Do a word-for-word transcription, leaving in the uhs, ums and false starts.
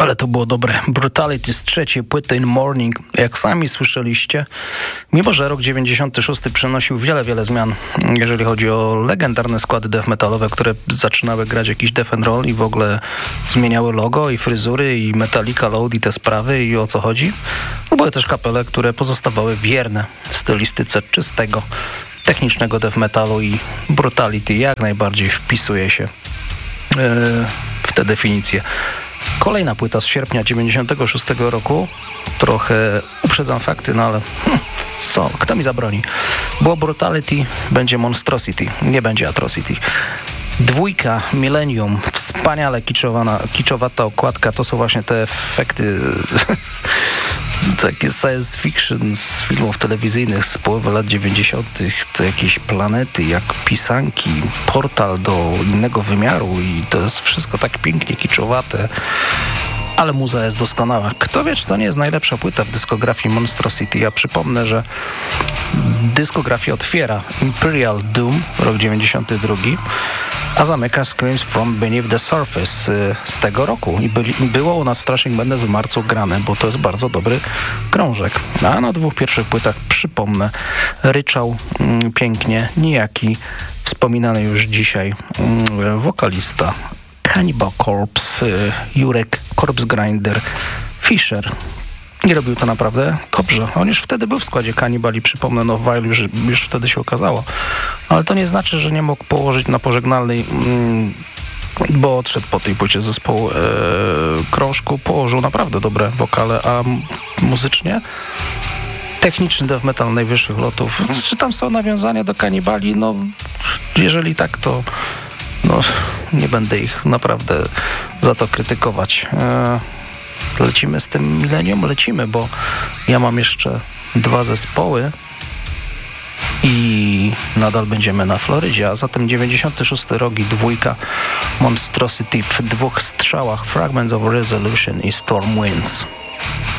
Ale to było dobre. Brutality z trzeciej płyty In Morning. Jak sami słyszeliście, mimo że rok dziewięćdziesiąty szósty przynosił wiele, wiele zmian, jeżeli chodzi o legendarne składy death metalowe, które zaczynały grać jakiś death and roll i w ogóle zmieniały logo i fryzury i Metallica Load i te sprawy i o co chodzi. No były też kapele, które pozostawały wierne stylistyce czystego, technicznego death metalu i Brutality jak najbardziej wpisuje się yy, w tę definicję. Kolejna płyta z sierpnia dziewięćdziesiątego szóstego roku. Trochę uprzedzam fakty, no ale hm, co, kto mi zabroni? Było Brutality, będzie Monstrosity, nie będzie Atrocity. Dwójka, Millennium, wspaniale kiczowana, kiczowata okładka, to są właśnie te efekty z, z takie science fiction z filmów telewizyjnych z połowy lat dziewięćdziesiątych. To jakieś planety, jak pisanki, portal do innego wymiaru i to jest wszystko tak pięknie kiczowate. Ale muza jest doskonała. Kto wie, czy to nie jest najlepsza płyta w dyskografii Monstrosity. Ja przypomnę, że dyskografię otwiera Imperial Doom, rok dziewięćdziesiąty drugi, a zamyka Screams from Beneath the Surface z tego roku. I byli, było u nas w Thrashing Madness w marcu grane, bo to jest bardzo dobry krążek. A na dwóch pierwszych płytach, przypomnę, ryczał mm, pięknie niejaki, wspominany już dzisiaj mm, wokalista Cannibal Corpse, Jurek Corpsegrinder Fischer. I robił to naprawdę dobrze. On już wtedy był w składzie Cannibal i przypomnę, no Vile już, już wtedy się okazało. Ale to nie znaczy, że nie mógł położyć na pożegnalnej, mm, bo odszedł po tej płycie zespołu e, krążku. Położył naprawdę dobre wokale, a m- muzycznie techniczny death metal najwyższych lotów. Czy tam są nawiązania do Cannibali? No, jeżeli tak, to no, nie będę ich naprawdę za to krytykować. E, lecimy z tym Millennium? Lecimy, bo ja mam jeszcze dwa zespoły i nadal będziemy na Florydzie, a zatem dziewięćdziesiąty szósty rok i dwójka Monstrosity w dwóch strzałach, Fragments of Resolution i Storm Winds.